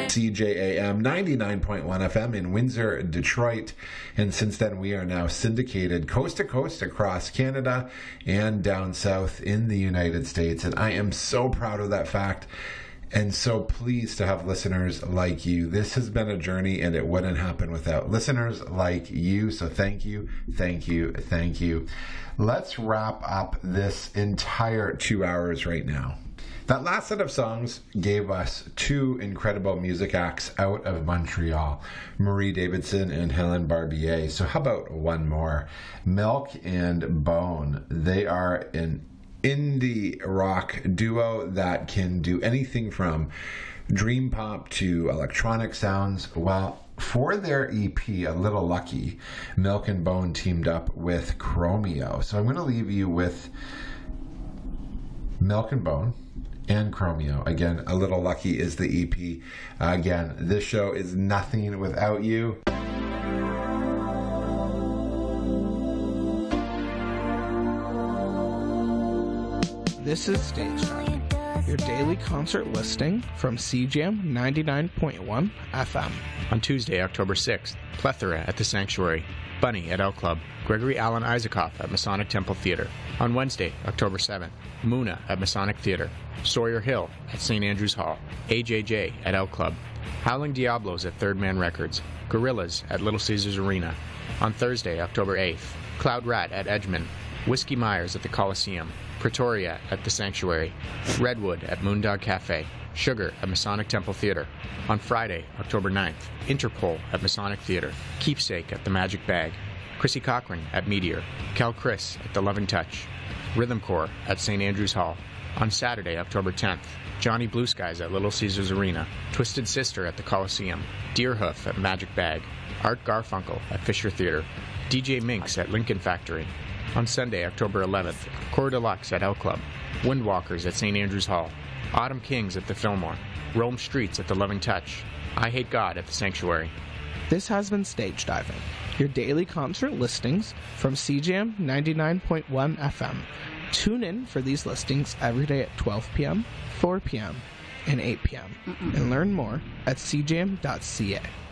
CJAM 99.1 FM in Windsor, Detroit. And since then, we are now syndicated coast to coast across Canada and down south in the United States. And I am so proud of that fact and so pleased to have listeners like you. This has been a journey, and it wouldn't happen without listeners like you. So thank you, thank you, thank you. Let's wrap up this entire 2 hours right now. That last set of songs gave us two incredible music acts out of Montreal, Marie Davidson and Helen Barbier. So how about one more? Milk and Bone. They are an indie rock duo that can do anything from dream pop to electronic sounds. Well, for their EP, A Little Lucky, Milk and Bone teamed up with Chromeo. So I'm going to leave you with Milk and Bone and Chromeo. Again, A Little Lucky is the EP. Again, this show is nothing without you. This is Stage Time, your daily concert listing from CJAM 99.1 FM. On Tuesday, October 6th, Plethora at the Sanctuary, Bunny at L Club, Gregory Alan Isaacoff at Masonic Temple Theatre. On Wednesday, October 7th, Muna at Masonic Theatre, Sawyer Hill at St. Andrews Hall, AJJ at L Club, Howling Diablos at Third Man Records, Gorillas at Little Caesars Arena. On Thursday, October 8th, Cloud Rat at Edgeman, Whiskey Myers at the Coliseum, Pretoria at the Sanctuary, Redwood at Moondog Cafe, Sugar at Masonic Temple Theatre. On Friday, October 9th, Interpol at Masonic Theatre, Keepsake at the Magic Bag, Chrissy Cochran at Meteor, Cal Chris at the Loving Touch, Rhythm Corps at St. Andrews Hall. On Saturday, October 10th, Johnny Blue Skies at Little Caesars Arena, Twisted Sister at the Coliseum, Deerhoof at Magic Bag, Art Garfunkel at Fisher Theatre, DJ Minx at Lincoln Factory. On Sunday, October 11th, Core Deluxe at L Club, Windwalkers at St. Andrews Hall, Autumn Kings at the Fillmore, Rome Streets at the Loving Touch, I Hate God at the Sanctuary. This has been Stage Diving, your daily concert listings from CJAM 99.1 FM. Tune in for these listings every day at 12 p.m., 4 p.m., and 8 p.m. and learn more at cjam.ca.